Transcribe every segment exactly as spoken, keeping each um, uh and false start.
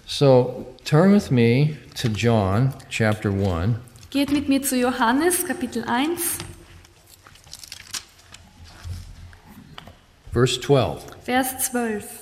So turn with me to John chapter one. Geht mit mir zu Johannes, Kapitel eins, Verse twelve. Vers zwölf.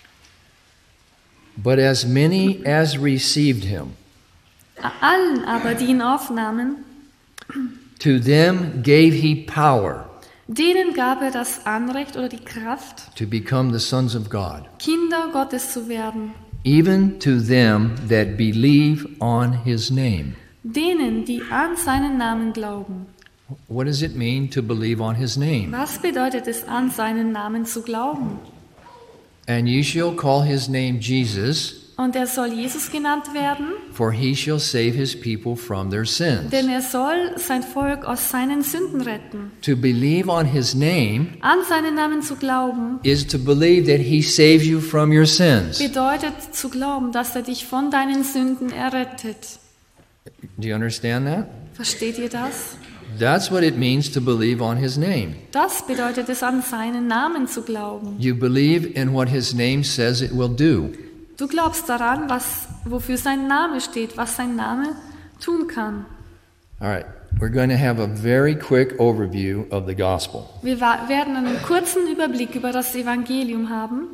But as many as received him, Allen aber, die ihn aufnahmen, to them gave he power denen gab er das Anrecht oder die Kraft, to become the sons of God, Kinder Gottes zu werden. even to them that believe on his name. Denen, die an seinen Namen glauben. What does it mean to believe on his name? Was bedeutet es, an seinen Namen zu glauben? And ye shall call his name Jesus, Und er soll Jesus genannt werden, for he shall save his people from their sins. denn er soll sein Volk aus seinen Sünden retten. To believe on his name An seinen Namen zu glauben, is to believe that he saves you from your sins. bedeutet zu glauben, dass er dich von deinen Sünden errettet. Do you understand that? Versteht ihr das? That's what it means to believe on his name. Das bedeutet es, an seinen Namen zu glauben. You believe in what his name says it will do. Du glaubst daran, was, wofür sein Name steht, was sein Name tun kann. All right, we're going to have a very quick overview of the gospel. Wir wa- werden einen kurzen Überblick über das Evangelium haben.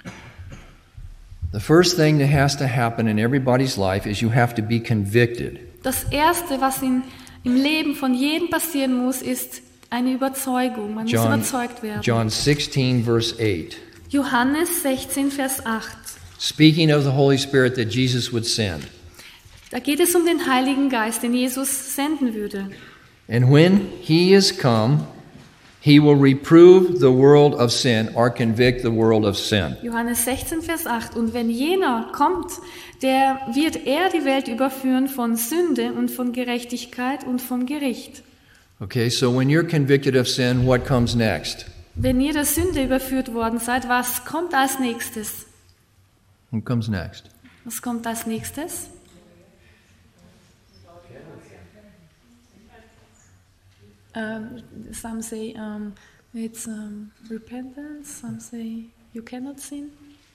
The first thing that has to happen in everybody's life is you have to be convicted. Das Erste, was in, im Leben von jedem passieren muss, ist eine Überzeugung. Man muss John, überzeugt werden. John sixteen, verse eight. Johannes sechzehn, Vers acht. Speaking of the Holy Spirit that Jesus would send. Da geht es um den Heiligen Geist, den Jesus senden würde. And when he is come, he will reprove the world of sin or convict the world of sin. Johannes sechzehn, Vers acht. Und wenn jener kommt, der wird er die Welt überführen von Sünde und von Gerechtigkeit und vom Gericht. Okay, so when you're convicted of sin, what comes next? Wenn ihr der Sünde überführt worden seid, was kommt als nächstes? What comes next? Was kommt als nächstes? Um, some say um, it's um, repentance, some say you cannot sin.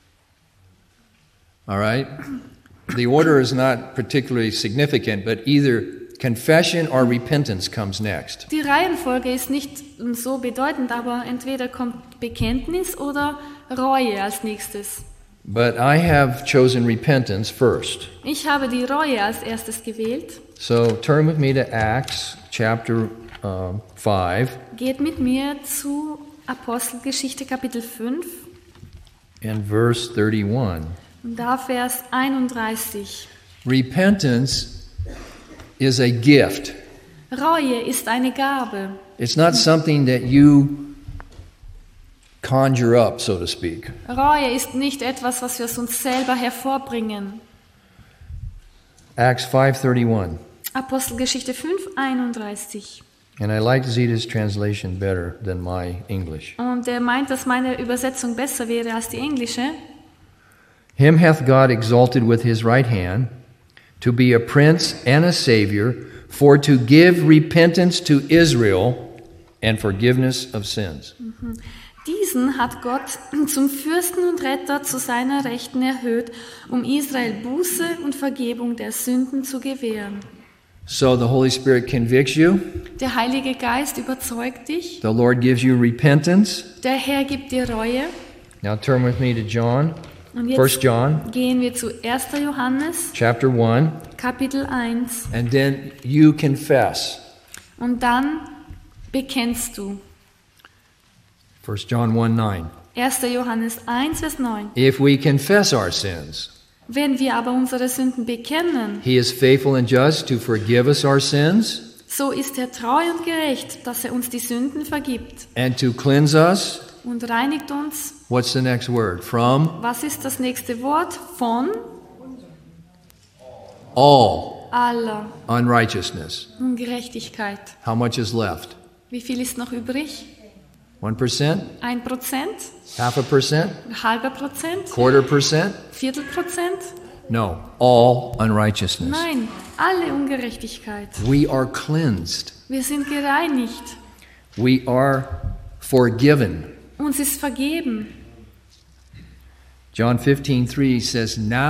All right? The order is not particularly significant, but either confession or repentance comes next. Die Reihenfolge ist nicht so bedeutend, aber entweder kommt Bekenntnis oder Reue als nächstes. But I have chosen repentance first. Ich habe die Reue als erstes gewählt. So turn with me to Acts chapter um, five Geht mit mir zu Apostelgeschichte Kapitel fünf and verse thirty-one. und da Vers einunddreißig. Repentance is a gift. Reue ist eine Gabe. It's not something that you conjure up, so to speak. Reue ist nicht etwas, was wir aus uns selber hervorbringen. Acts five thirty-one. Apostelgeschichte fünf, einunddreißig. And I like Zita's translation better than my English. Und er meint, dass meine Übersetzung besser wäre als die englische. Him hath God exalted with his right hand, to be a prince and a savior, for to give repentance to Israel and forgiveness of sins. Diesen hat Gott zum Fürsten und Retter zu seiner Rechten erhöht, um Israel Buße und Vergebung der Sünden zu gewähren. So the Holy Spirit convicts you. Der Heilige Geist überzeugt dich. The Lord gives you repentance. Der Herr gibt dir Reue. Now turn with me to John, Und First jetzt John, gehen wir zu erster Johannes, chapter one, Kapitel eins. and then you confess. Und dann bekennst du. First John one nine. erster Johannes eins, Vers neun. If we confess our sins, Wenn wir aber unsere Sünden bekennen, he is faithful and just to forgive us our sins so ist er treu und gerecht, dass er uns die Sünden vergibt and to cleanse us. und reinigt uns. What's the next word? From Was ist das nächste Wort? Von all aller unrighteousness. Ungerechtigkeit. How much is left? Wie viel ist noch übrig? One percent? Ein Prozent? Half a percent? Ein halber Prozent? Quarter percent? Viertel Prozent? No, all unrighteousness. Nein, alle Ungerechtigkeit. We are cleansed. Wir sind gereinigt. We are forgiven. Uns ist vergeben. John fifteen three says, now